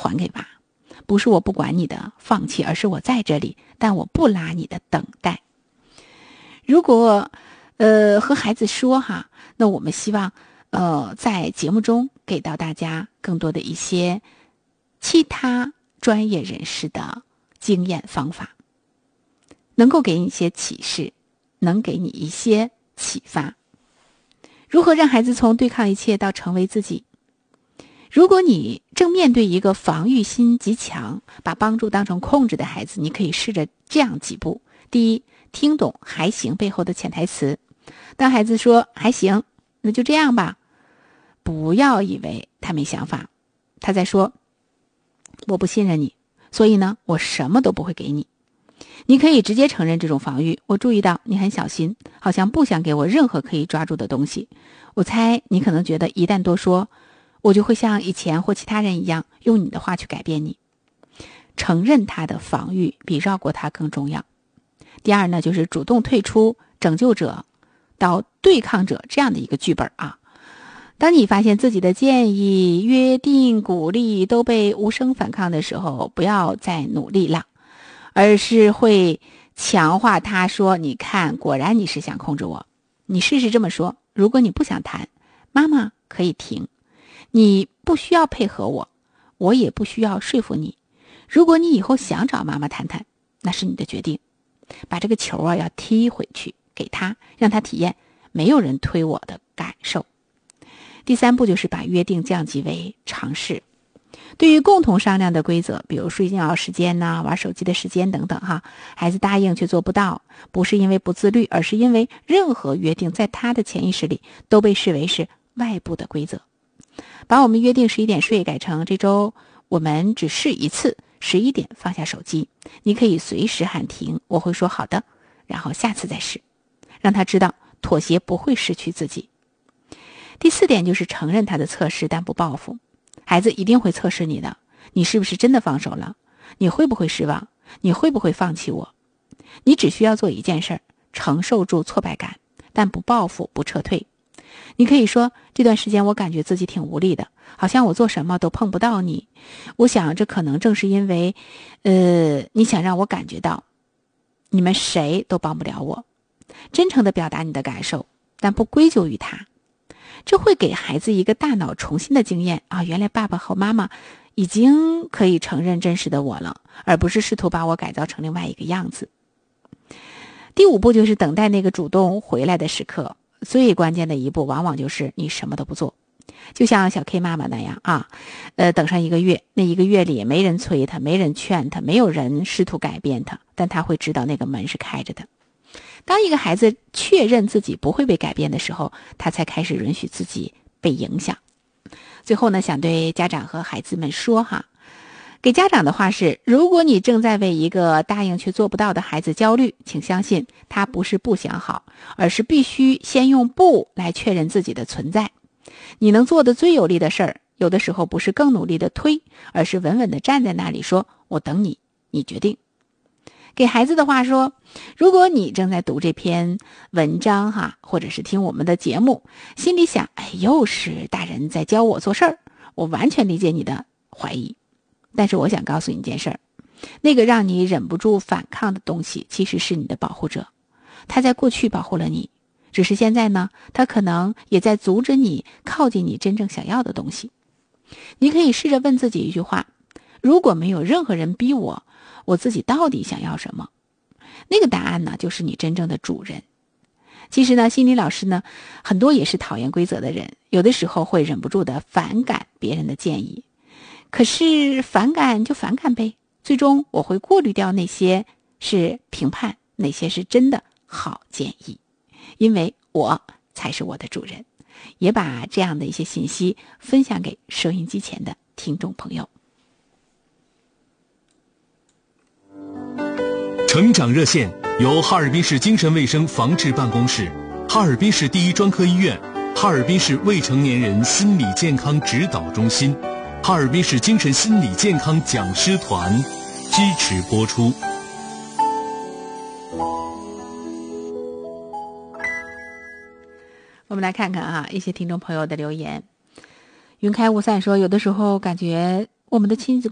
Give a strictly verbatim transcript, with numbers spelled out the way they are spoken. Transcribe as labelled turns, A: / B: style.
A: 还给爸。不是我不管你的放弃，而是我在这里，但我不拉你的等待。如果呃和孩子说哈，那我们希望呃在节目中给到大家更多的一些其他专业人士的经验方法，能够给你一些启示，能给你一些启发。如何让孩子从对抗一切到成为自己？如果你正面对一个防御心极强，把帮助当成控制的孩子，你可以试着这样几步。第一，听懂还行背后的潜台词。当孩子说还行，那就这样吧，不要以为他没想法，他在说我不信任你，所以呢我什么都不会给你。你可以直接承认这种防御，我注意到你很小心，好像不想给我任何可以抓住的东西。我猜你可能觉得一旦多说，我就会像以前或其他人一样用你的话去改变你。承认他的防御比绕过他更重要。第二呢，就是主动退出拯救者到对抗者这样的一个剧本啊。当你发现自己的建议、约定、鼓励都被无声反抗的时候，不要再努力了，而是会强化他说，你看，果然你是想控制我。你试试这么说，如果你不想谈，妈妈可以停，你不需要配合我，我也不需要说服你。如果你以后想找妈妈谈谈，那是你的决定。把这个球啊要踢回去给他，让他体验没有人推我的感受。第三步就是把约定降级为常识。对于共同商量的规则，比如睡觉时间呐、玩手机的时间等等哈，孩子答应却做不到，不是因为不自律，而是因为任何约定在他的潜意识里都被视为是外部的规则。把我们约定十一点睡改成这周我们只试一次，十一点放下手机，你可以随时喊停，我会说好的，然后下次再试，让他知道妥协不会失去自己。第四点就是承认他的测试，但不报复。孩子一定会测试你的，你是不是真的放手了？你会不会失望？你会不会放弃我？你只需要做一件事，承受住挫败感，但不报复，不撤退。你可以说，这段时间我感觉自己挺无力的，好像我做什么都碰不到你。我想这可能正是因为呃，你想让我感觉到你们谁都帮不了我。真诚地表达你的感受，但不归咎于他。这会给孩子一个大脑重新的经验啊，原来爸爸和妈妈已经可以承认真实的我了，而不是试图把我改造成另外一个样子。第五步就是等待那个主动回来的时刻，最关键的一步往往就是你什么都不做。就像小 K 妈妈那样啊，呃，等上一个月，那一个月里没人催他，没人劝他，没有人试图改变他，但他会知道那个门是开着的。当一个孩子确认自己不会被改变的时候，他才开始允许自己被影响。最后呢，想对家长和孩子们说哈，给家长的话是，如果你正在为一个答应却做不到的孩子焦虑，请相信他不是不想好，而是必须先用不来确认自己的存在。你能做的最有力的事儿，有的时候不是更努力的推，而是稳稳的站在那里说，我等你，你决定。给孩子的话说，如果你正在读这篇文章哈，或者是听我们的节目，心里想，哎，又是大人在教我做事儿，我完全理解你的怀疑。但是我想告诉你一件事儿，那个让你忍不住反抗的东西，其实是你的保护者。他在过去保护了你，只是现在呢，他可能也在阻止你靠近你真正想要的东西。你可以试着问自己一句话，如果没有任何人逼我，我自己到底想要什么？那个答案呢，就是你真正的主人。其实呢，心理老师呢，很多也是讨厌规则的人，有的时候会忍不住的反感别人的建议。可是反感就反感呗，最终我会过滤掉那些是评判，哪些是真的好建议，因为我才是我的主人。也把这样的一些信息分享给收音机前的听众朋友。
B: 成长热线由哈尔滨市精神卫生防治办公室、哈尔滨市第一专科医院、哈尔滨市未成年人心理健康指导中心、哈尔滨市精神心理健康讲师团支持播出。
A: 我们来看看啊，一些听众朋友的留言。云开雾散说，有的时候感觉我们的亲子